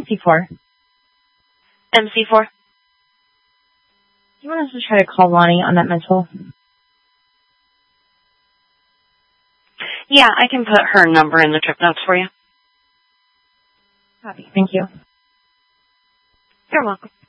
MC4. MC4. Do you want us to try to call Lonnie on that mental? Yeah, I can put her number in the trip notes for you. Copy. Thank you. You're welcome.